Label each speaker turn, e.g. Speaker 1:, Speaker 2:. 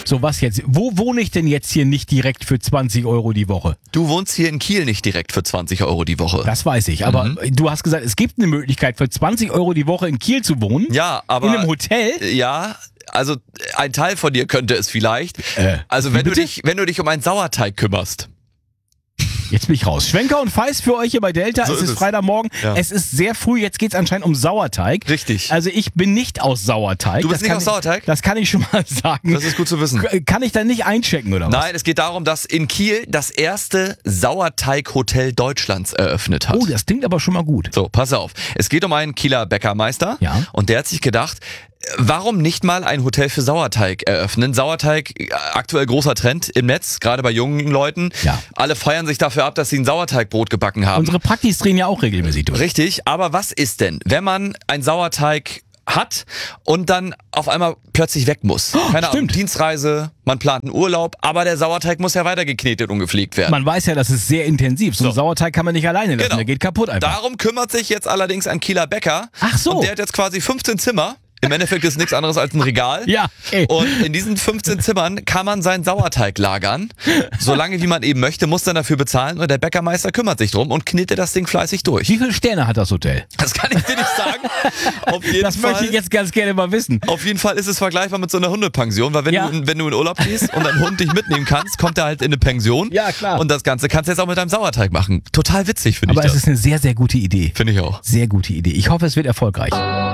Speaker 1: So, was jetzt? Wo wohne ich denn jetzt hier nicht direkt für 20 Euro die Woche?
Speaker 2: Du wohnst hier in Kiel nicht direkt für 20 Euro die Woche.
Speaker 1: Das weiß ich, aber du hast gesagt, es gibt eine Möglichkeit für 20 Euro die Woche in Kiel zu wohnen.
Speaker 2: Ja, aber...
Speaker 1: In einem Hotel?
Speaker 2: Ja, also ein Teil von dir könnte es vielleicht. Also wenn du dich um einen Sauerteig kümmerst.
Speaker 1: Jetzt bin ich raus. Schwenker und Feist für euch hier bei Delta.
Speaker 2: So
Speaker 1: Es ist
Speaker 2: ist es.
Speaker 1: Freitagmorgen.
Speaker 2: Ja.
Speaker 1: Es ist sehr früh. Jetzt geht es anscheinend um Sauerteig.
Speaker 2: Richtig.
Speaker 1: Also ich bin nicht aus Sauerteig.
Speaker 2: Du bist nicht aus Sauerteig?
Speaker 1: Das kann ich schon mal sagen.
Speaker 2: Das ist gut zu wissen.
Speaker 1: Kann ich dann nicht einchecken oder was?
Speaker 2: Nein, es geht darum, dass in Kiel das erste Sauerteig-Hotel Deutschlands eröffnet hat.
Speaker 1: Oh, das klingt aber schon mal gut.
Speaker 2: So, pass auf. Es geht um einen Kieler Bäckermeister.
Speaker 1: Ja.
Speaker 2: Und der hat sich gedacht, warum nicht mal ein Hotel für Sauerteig eröffnen? Sauerteig, aktuell großer Trend im Netz, gerade bei jungen Leuten.
Speaker 1: Ja.
Speaker 2: Alle feiern sich dafür ab, dass sie ein Sauerteigbrot gebacken haben.
Speaker 1: Unsere Praktis drehen ja auch regelmäßig durch.
Speaker 2: Richtig, aber was ist denn, wenn man ein Sauerteig hat und dann auf einmal plötzlich weg muss? Keine Ahnung,
Speaker 1: stimmt.
Speaker 2: Dienstreise, man plant einen Urlaub, aber der Sauerteig muss ja weiter geknetet und gepflegt werden.
Speaker 1: Man weiß ja, das ist sehr intensiv. So einen Sauerteig kann man nicht alleine lassen,
Speaker 2: Genau.
Speaker 1: der geht kaputt einfach.
Speaker 2: Darum kümmert sich jetzt allerdings ein Kieler Bäcker.
Speaker 1: Ach so.
Speaker 2: Und der hat jetzt quasi 15 Zimmer. Im Endeffekt ist nichts anderes als ein Regal.
Speaker 1: Ja, okay.
Speaker 2: Und in diesen 15 Zimmern kann man seinen Sauerteig lagern. Solange wie man eben möchte, muss dann dafür bezahlen und der Bäckermeister kümmert sich drum und knetet das Ding fleißig durch.
Speaker 1: Wie viele Sterne hat das Hotel?
Speaker 2: Das kann ich dir nicht sagen. Auf jeden
Speaker 1: Das
Speaker 2: Fall,
Speaker 1: möchte ich jetzt ganz gerne mal wissen.
Speaker 2: auf jeden Fall ist es vergleichbar mit so einer Hundepension, weil wenn du in Urlaub gehst und dein Hund dich mitnehmen kannst, kommt er halt in eine Pension.
Speaker 1: Ja, klar.
Speaker 2: Und das Ganze kannst du jetzt auch mit deinem Sauerteig machen. Total witzig, finde ich
Speaker 1: Aber
Speaker 2: das.
Speaker 1: es ist eine sehr, sehr gute Idee.
Speaker 2: Finde ich auch.
Speaker 1: Sehr gute Idee. Ich hoffe, es wird erfolgreich.